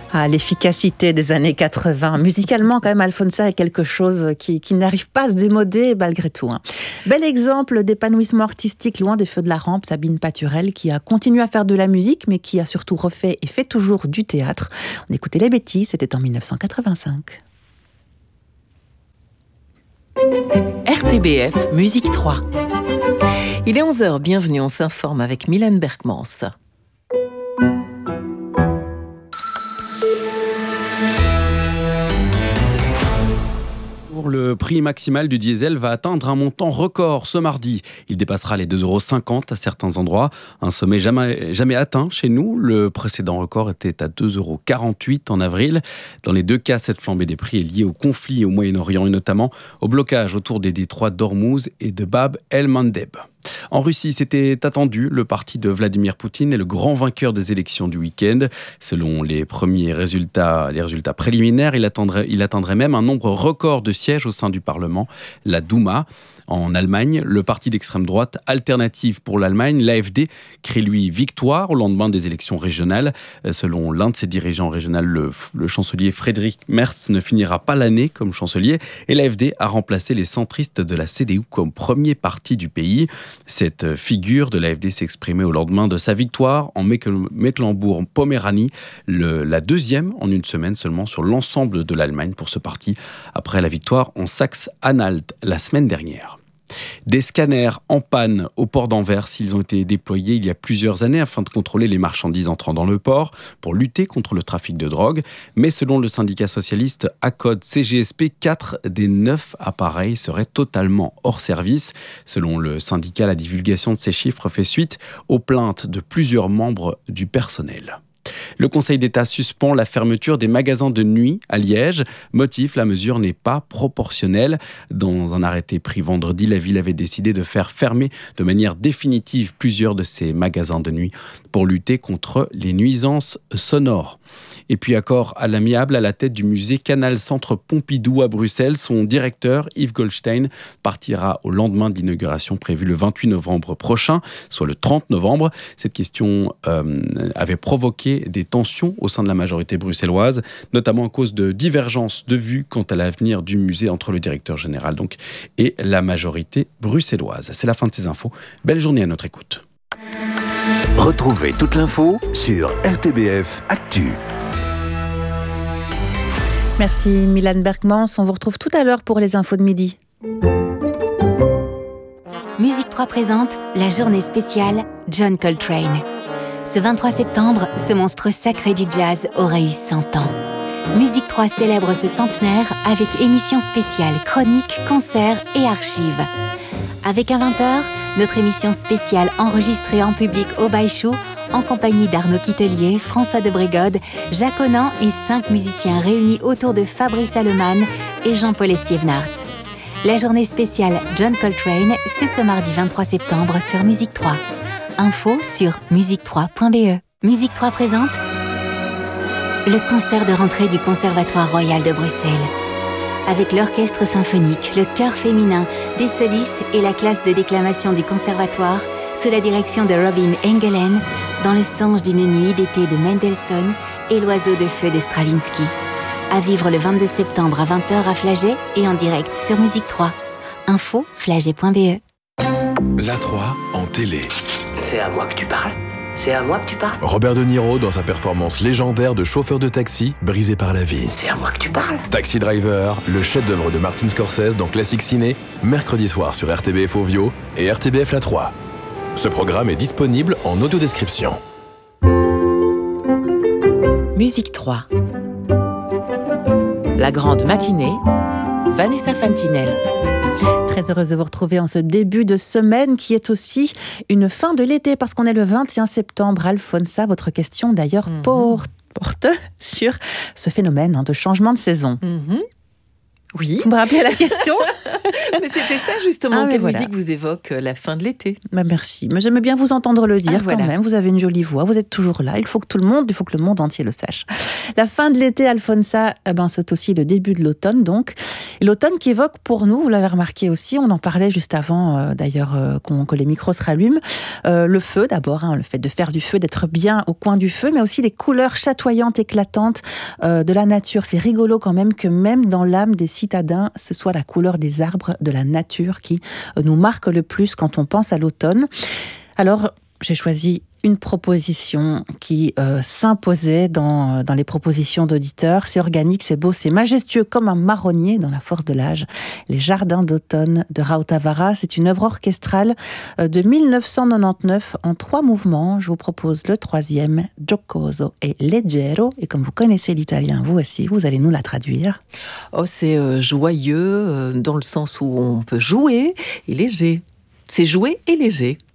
Ah, l'efficacité des années 80. Musicalement, quand même, Alfonsa est quelque chose qui n'arrive pas à se démoder malgré tout. Bel exemple d'épanouissement artistique loin des feux de la rampe, Sabine Paturel, qui a continué à faire de la musique, mais qui a surtout refait et fait toujours du théâtre. On écoutait Les Bêtises, c'était en 1985. RTBF Musique 3. Il est 11h, bienvenue, on s'informe avec Mylène Berkmans. Le prix maximal du diesel va atteindre un montant record ce mardi. Il dépassera les 2,50 € à certains endroits. Un sommet jamais atteint chez nous. Le précédent record était à 2,48 € en avril. Dans les deux cas, cette flambée des prix est liée au conflit au Moyen-Orient et notamment au blocage autour des détroits d'Ormuz et de Bab el-Mandeb. En Russie, c'était attendu. Le parti de Vladimir Poutine est le grand vainqueur des élections du week-end. Selon les premiers résultats préliminaires, il atteindrait même un nombre record de sièges au sein du Parlement, la Douma. En Allemagne, le parti d'extrême droite Alternative pour l'Allemagne, l'AfD, crie lui victoire au lendemain des élections régionales. Selon l'un de ses dirigeants régionaux, le chancelier Friedrich Merz ne finira pas l'année comme chancelier et l'AfD a remplacé les centristes de la CDU comme premier parti du pays. Cette figure de l'AfD s'exprimait au lendemain de sa victoire en Mecklembourg-Poméranie, la deuxième en une semaine seulement sur l'ensemble de l'Allemagne pour ce parti, après la victoire en Saxe-Anhalt la semaine dernière. Des scanners en panne au port d'Anvers, ils ont été déployés il y a plusieurs années afin de contrôler les marchandises entrant dans le port pour lutter contre le trafic de drogue. Mais selon le syndicat socialiste ACODE-CGSP, 4 des 9 appareils seraient totalement hors service. Selon le syndicat, la divulgation de ces chiffres fait suite aux plaintes de plusieurs membres du personnel. Le Conseil d'État suspend la fermeture des magasins de nuit à Liège. Motif, la mesure n'est pas proportionnelle. Dans un arrêté pris vendredi, la ville avait décidé de faire fermer de manière définitive plusieurs de ces magasins de nuit pour lutter contre les nuisances sonores. Et puis accord à l'amiable à la tête du musée Canal Centre Pompidou à Bruxelles. Son directeur, Yves Goldstein, partira au lendemain de l'inauguration prévue le 28 novembre prochain, soit le 30 novembre. Cette question avait provoqué des tensions au sein de la majorité bruxelloise, notamment à cause de divergences de vues quant à l'avenir du musée entre le directeur général et la majorité bruxelloise. C'est la fin de ces infos. Belle journée à notre écoute. Retrouvez toute l'info sur RTBF Actu. Merci Mylène Berkmans. On vous retrouve tout à l'heure pour les infos de midi. Musique 3 présente la journée spéciale John Coltrane. Ce 23 septembre, ce monstre sacré du jazz aurait eu 100 ans. Musique 3 célèbre ce centenaire avec émission spéciale, chroniques, concerts et archives. Avec à 20h, notre émission spéciale enregistrée en public au Baïchou, en compagnie d'Arnaud Quitelier, François de Brégode, Jacques Onan et 5 musiciens réunis autour de Fabrice Allemann et Jean-Paul Estiévenarts. La journée spéciale John Coltrane, c'est ce mardi 23 septembre sur Musique 3. Info sur musique3.be. Musique 3 présente le concert de rentrée du Conservatoire Royal de Bruxelles. Avec l'orchestre symphonique, le chœur féminin, des solistes et la classe de déclamation du conservatoire, sous la direction de Robin Engelen, dans le songe d'une nuit d'été de Mendelssohn et l'oiseau de feu de Stravinsky. À vivre le 22 septembre à 20h à Flagey et en direct sur Musique 3. Info flagey.be. La 3 en télé. C'est à moi que tu parles ? C'est à moi que tu parles ? Robert De Niro dans sa performance légendaire de chauffeur de taxi brisé par la vie. C'est à moi que tu parles ? Taxi Driver, le chef-d'œuvre de Martin Scorsese dans Classique Ciné, mercredi soir sur RTBF Ovio et RTBF La 3. Ce programme est disponible en audiodescription. Musique 3. La grande matinée, Vanessa Fantinel. Très heureuse de vous retrouver en ce début de semaine qui est aussi une fin de l'été parce qu'on est le 21 septembre. Alfonsa, votre question d'ailleurs porte sur ce phénomène de changement de saison. Oui. Vous me rappelez la question? Mais c'était ça justement. Ah, Quelle voilà. musique vous évoque la fin de l'été? Merci. Mais j'aimais bien vous entendre le dire voilà. quand même. Vous avez une jolie voix, vous êtes toujours là. Il faut que le monde entier le sache. La fin de l'été, Alfonsa, c'est aussi le début de l'automne, donc. Et l'automne qui évoque pour nous, vous l'avez remarqué aussi, on en parlait juste avant, d'ailleurs, que les micros se rallument, le feu d'abord, le fait de faire du feu, d'être bien au coin du feu, mais aussi les couleurs chatoyantes, éclatantes de la nature. C'est rigolo quand même que même dans l'âme des citadins, ce soit la couleur des arbres, de la nature qui nous marque le plus quand on pense à l'automne. Alors, j'ai choisi une proposition qui s'imposait dans les propositions d'auditeurs. C'est organique, c'est beau, c'est majestueux comme un marronnier dans la force de l'âge. Les Jardins d'automne de Rautavaara, c'est une œuvre orchestrale de 1999 en 3 mouvements. Je vous propose le 3e, Giocoso et Leggero. Et comme vous connaissez l'italien, vous aussi, vous allez nous la traduire. Oh, c'est joyeux dans le sens où on peut jouer et léger. C'est jouer et léger.